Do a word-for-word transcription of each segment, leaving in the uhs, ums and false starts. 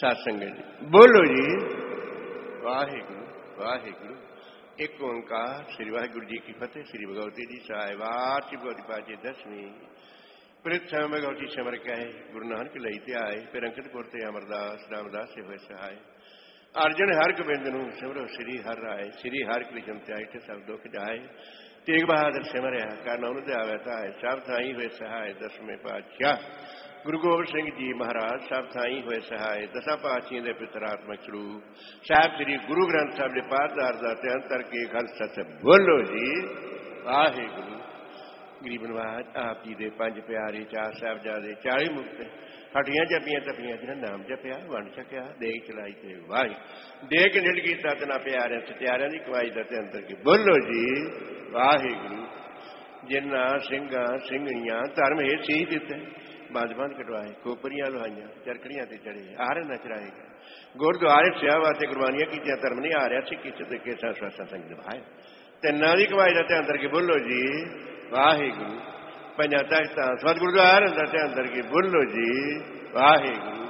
साध संगत जी बोलो जी वाहिगुरु वाहिगुरु। एक ओंकार श्री वाहिगुरु जी की फतेह। श्री भगवती जी साहिबार श्री भगवती पाचे दसवीं प्रथम भगवती समर कहे गुरु नानक लईते आए। फिर अंकितपुर ते अमरदास रामदास से हुए सहाय। अर्जुन हर गोबिंद नूं सिमरो श्री हर राय। श्री हर कृष्ण त्याग सब दुख जाए। तेग बहादुर सिमरिया कर नाम ध्यावै ताय। सब थाई हुए सहाय दसवें पातशाह गुरु गोबिंद सिंह जी महाराज। सब थाई हुए सहाय दसा पातशाहियों के पितरात्मक स्वरूप साहब श्री गुरु ग्रंथ साहब के पाठदार का अंतर के खालसा सब बोलो जी वाहिगुरु। गरीब नवाज आप जी के पंज प्यारे चार साहबजादे चाली मुक्त हटियां जपियां तपियां जिन्हें नाम जपिया वंड छकिया देख चलाई ते वाही देख निल कीता तना प्यारे सत्यारियां की कमाई का अंतर के बोलो जी वाहिगुरु। जिन्ना सिंघा सिंघणियां धर्म हे सी दिते बंद बंद कटवाए खोपरियां लुहाइया चरखड़ियां ते चढ़े आर नचराए गुरुद्वारे सेवा वास्ते कुर्बानियां कीतियां धर्म नहीं आ रहा सी किसी केसा स्वासा संग निभाए तिना की कमाई का ध्यान करके बोलो जी वाहिगुरु। पंजा तख्तां सत गुरुद्वारे का ध्यान करके बोलो जी वाहिगुरु।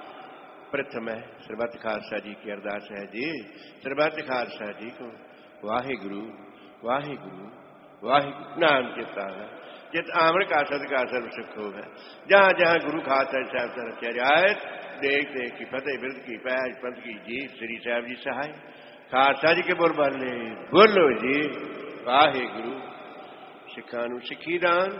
प्रथम है सरबत खालसा जी की अरदास है जी सरबत खालसा जी को वाहिगुरु वाहिगुरु वाहिगुरु नाम चेता है जित आमन का सदका सर्व सुख हो है। जहाँ जहाँ गुरु खालसा साहब का रचा रियायत देख देख की फतेह बिरद की पैज पंथ की जीत श्री साहब जी सहाय। खालसा जी के बोल बाले बोलो जी वाहिगुरु। सिखा नूं सिखी दान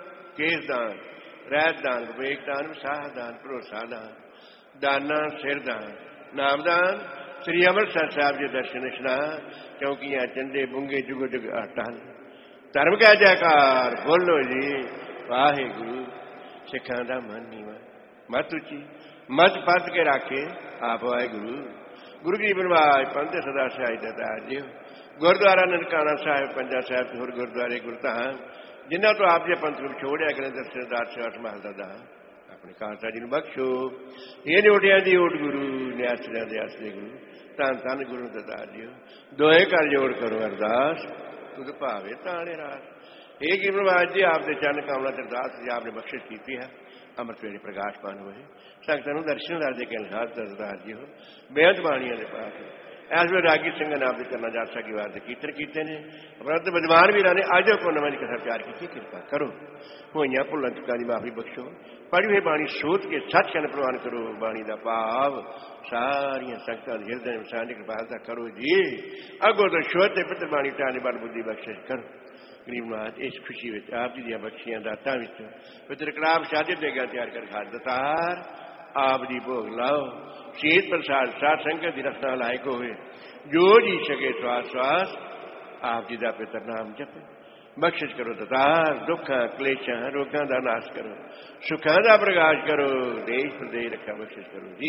केस दान रैत दान विवेक दान विसाह दान भरोसा दान दाना सिर दान नाम दान श्री अमृतसर साहब जी दर्शन स्नान चौकियां चंडे बुंगे जुग जुग अटल धर्म का जयकार बोलो जी वाहिगुरु। सिखा दा मन नीवा मत उची मत परत के राखे आप वाहिगुरु। गुरु की बनवाज पंथ सदा सहाय दातार जी गुरुद्वारा ननकाना साहिब पंजा साहिब होर गुरुद्वारे गुरधाम जिन्हों तो आप जे पंथ रूप छोड़िया करें दर्शनदार से अठ महल का दान अपने खालसा जी बख्शो। ये निउटिया दी ओट गुरु न्यासलिया दे आसरे गुरु धन धन गुरु दातार जी दोए कर जोड़ करो अरदास तुद भावे ताने रास। ये की बनवाज जी आपके चरण कामना अरदास जी आपने बख्शिश की है अमृत वेले प्रकाशमान हुए संगतां नूं दर्शन दे के अनुसार दातार जी हो बेअंत बाणियां दे पाठ इस वे रागी सिंह नाम के करना जासा की वार कीर्तन किए हैं परंतु विद्वान वीर ने अज को नवा की कथा प्यार की कृपा करो होइया भुलां चुकां दी माफी बख्शो। पढ़ी हुई बाणी सोच के सच क्षण प्रवान करो बाणी का भाव सारिया संगतां दे हृदय में सांझ कृपालता करो जी। अगों तो शुद्ध पितर बाणी टाने बल बुद्धि बख्शिश करो। गरीब नाथ इस खुशी में आप जी दी बख्शियां दातां विच पितर कलाम शादी दे गया तैयार कर खाद दतार आप जी भोग लाओ शीत प्रसाद साध संगत की रसना लायक होए जो जी सके श्वास श्वास आप जी का पितर नाम जप बख्शिश करो दतार दुखा क्लेशा रोगों का नाश करो सुखों का प्रकाश करो देश प्रदेश रखा बख्शिश करो जी।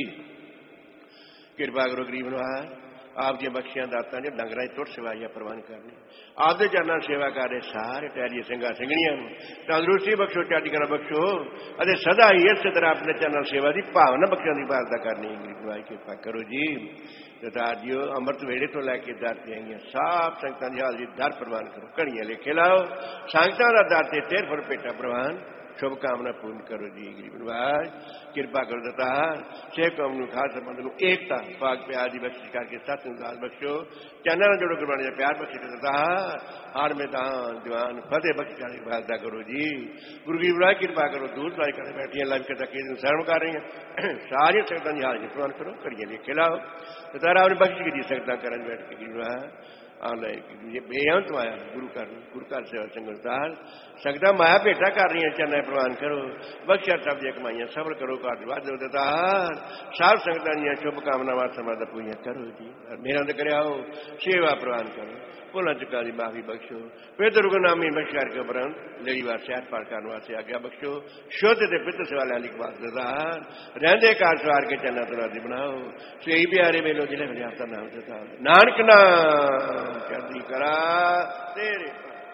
कृपा करो गरीब नवाज आप दी बख्शियां दातां जो डंगरां तुर सेवाइयां प्रवान करनी आपके चरणों सेवा कर रहे सारे प्यारी सिंघा सिंघणियां तंदुरुस्ती बख्शो चढ़ती कला बख्शो अरे सदा ही इस तरह अपने चरणों सेवा की भावना बख्शियां की भालता करनी गरीब नवाज कृपा करो जी। दातार जी अमृत वेड़े तो लैके दर ते आईयां साफ संगतां दी हाजरी दर प्रवान करो घड़ियां लेखे लाओ संगतां दा दर ते तेर फुट पेटा प्रवान शुभकामना पूर्ण करो जी। गरीब नवाज कृपा करो दातार सिख कौम नूं खालसा पंथ नूं एकता पाक प्यार की बख्शिश करके सत दास बख्शो चैनल नाल जोड़ो गुरबाणी का प्यार बख्शिश दातार हर मैदान दीवान फतेह बख्श करने की भालता करो जी। गुरु गरीब नवाज कृपा करो दूर दराज कर बैठिया लाइव कथा के शरण कर रही हैं सारिया संगतां दी हाजरी प्रवान करो घड़ियां लेखे लाओ दातार आपने बख्श की संगतां करन बैठ के गरीब नवाज आला बेअंत आया गुरु घर गुरु घर सेवा संगतार संगतां माया भेटा कर रही चरणा प्रवान करो बख्शा सब दी कमाइयां सफल करो घर वाद दातार सब संगतां दी शुभकामनावां समादा पूरियां करो जी। मेरा तो कराओ सेवा प्रवान करो भुलां चुकां दी माफी बख्शो पितर गुरनामी बख्श करके उपरंत लेडी वार शहर पार करने वास्ते आज्ञा बख्शो शुद्ध ते पितर सेवा लैने की बात दातार रहंदे कार सवार के चरणा तो राजी बनाओ सही प्यारे मेलो जिले में आपका नाम दातार नानक नाम चढ़ती करा तेरे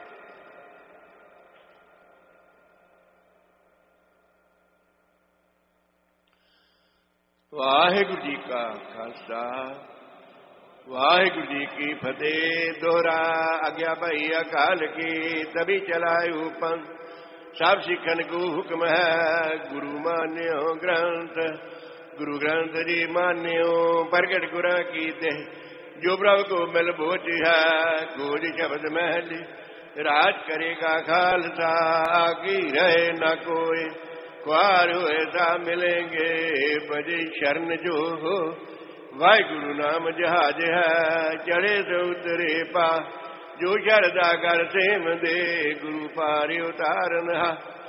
वाहिगुरु जी का खालसा वाहिगुरु जी की फतेह। दोहरा आज्ञा भाई अकाल की तभी चलायु पंथ सब सिखन को हुक्म है गुरु मान्यो ग्रंथ गुरु ग्रंथ जी मान्यो प्रगट गुरा की दे जो प्रभु को मिल बोच है गोज शब्द महल राज करेगा खालसा आगी रहे न कोई कुआर हुए सा मिलेंगे बजे शरण जो हो वाहिगुरु नाम जहाज है चढ़े से उतरे पा जो शरदा कर सेम दे गुरु पार उतारन हा